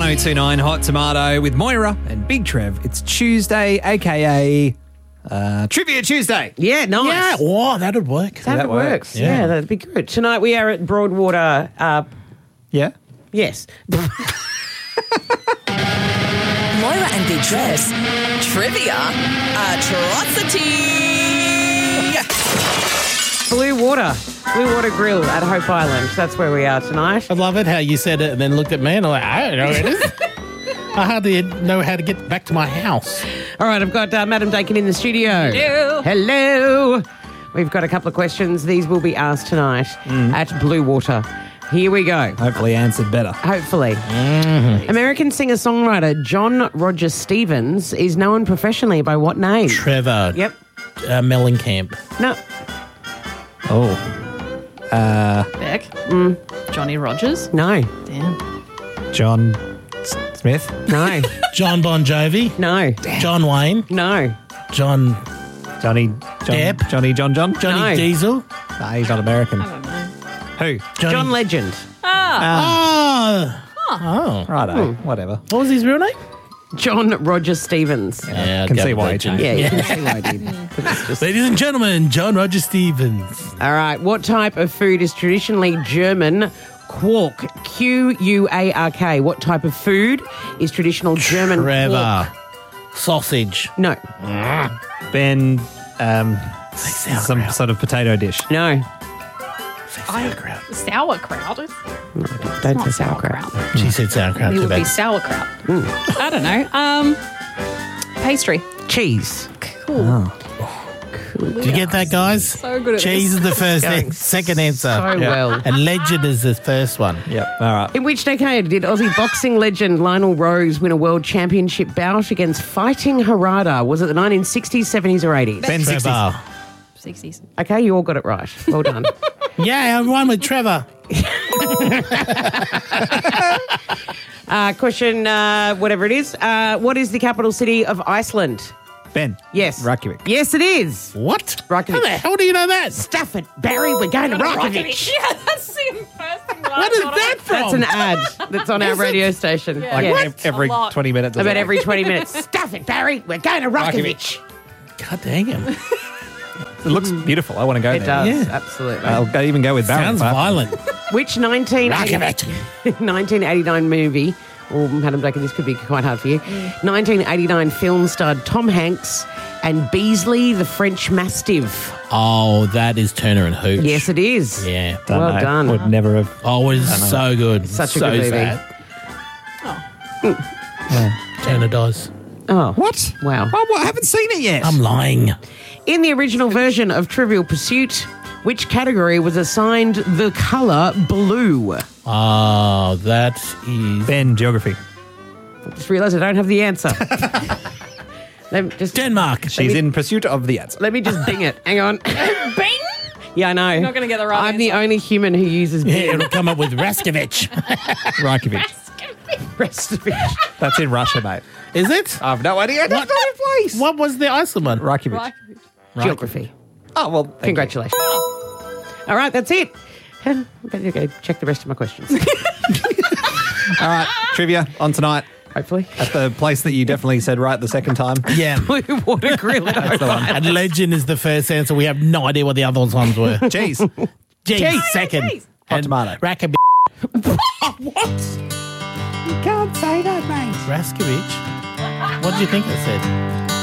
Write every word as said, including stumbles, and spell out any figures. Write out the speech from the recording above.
oh two nine Hot Tomato with Moira and Big Trev. It's Tuesday, a k a. Uh, Trivia Tuesday. Yeah, nice. Yeah, oh, that'd work. That, that works. works. Yeah. Yeah. that'd be good. Tonight we are at Broadwater. Uh, Yeah? yes. Moira and Big Trev's Trivia Atrocity. Blue Water. Blue Water Grill at Hope Island. That's where we are tonight. I love it how you said it and then looked at me and I'm like, I don't know where it is. I hardly know how to get back to my house. All right, I've got uh, Madam Dakin in the studio. Hello. Hello. We've got a couple of questions. These will be asked tonight at Blue Water. Here we go. Hopefully answered better. Hopefully. American singer-songwriter John Roger Stevens is known professionally by what name? Trevor. Yep. Uh, Mellencamp. No. Oh. Beck. Johnny Rogers. No. Damn. John S- Smith. No. John Bon Jovi. No. John Wayne. No. John Johnny. John, Depp. Johnny John John. Johnny No. Diesel. Nah, he's not American. I don't know. Who? Johnny, John Legend. Oh. Oh. Righto. Whatever. What was his real name? John Roger Stevens. Yeah, can I'd see go why with he that. changed. Yeah, you can see why I did. 'Cause it's just- Ladies and gentlemen, John Roger Stevens. All right. What type of food is traditionally German quark? Q U A R K. What type of food is traditional German Trevor. quark? Sausage. No. Ben. Um, sauerkraut. some sort of potato dish. No. Sauerkraut. Sauerkraut. It's Don't not say sauerkraut. sauerkraut. She said sauerkraut It too would be bad. sauerkraut. I don't know. Um, pastry. Cheese. Cool. Did you get that, guys? So good at Cheese this. is the first, Going an- second answer. So well. And legend is the first one. Yep. All right. In which decade did Aussie boxing legend Lionel Rose win a world championship bout against Fighting Harada? Was it the nineteen sixties, seventies, or eighties? Ben sixties. Trevor. sixties. Okay, you all got it right. Well done. Yeah, I won with Trevor. uh, question, uh, whatever it is. Uh, what is the capital city of Iceland? Ben. Yes. Reykjavik. Yes, it is. What? Reykjavik. How the hell do you know that? Stuff it, Barry. We're going to Reykjavik. Yeah, that's the first thing. What is that from? That's an ad that's on our radio station. Yeah. Like Yeah. ev- every A lot. twenty minutes. or About something. every twenty minutes. Stuff it, Barry. We're going to Reykjavik. God dang him. It looks beautiful. I want to go It there. does, Yeah. absolutely. I'll go, even go with Barry. Sounds but- violent. Which nineteen Reykjavik. nineteen eighty-nine movie, or Madam Dakin, this could be quite hard for you, nineteen eighty-nine film starred Tom Hanks and Beasley the French Mastiff. Oh, that is Turner and Hooch. Yes, it is. Yeah. Don't Well know. done. Would never have. Oh, it was so good. Such a so good movie. sad. Oh. Turner dies. Oh, What? wow. Oh, well, I haven't seen it yet. I'm lying. In the original version of Trivial Pursuit, which category was assigned the colour blue? Oh, that is Ben, geography. Just realised I don't have the answer. let, me just, Denmark. She's in pursuit of the answer. let me just bing it. Hang on. Bing! Yeah, I know. You're not gonna get the right I'm the answer. only human who uses Yeah, bing. it'll come up with Raskovich. Reykjavik. Rest of it. That's in Russia, mate. Is it? I have no idea. That's not a place. What was the Iceland one? Reykjavik. Right. Geography. Oh, well, thank you. Congratulations. All right, that's it. I better go check the rest of my questions. All right, trivia on tonight Hopefully. at the place that you definitely said right the second time. Yeah. Blue Water Grill at Hope Island. And legend is the first answer. We have no idea what the other ones were. Jeez. Jeez, second. cheese. Hot And tomato. Rackaby. You can't say that, mate. Raskovich? What do you think I said?